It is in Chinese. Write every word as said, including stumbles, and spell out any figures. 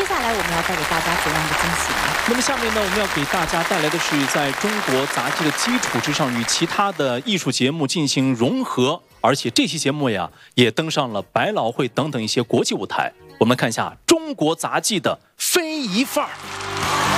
接下来我们要带给大家怎样的惊喜呢？ 那么下面呢，我们要给大家带来的是在中国杂技的基础之上，与其他的艺术节目进行融合，而且这期节目呀，也登上了百老汇等等一些国际舞台。我们看一下中国杂技的非遗范儿。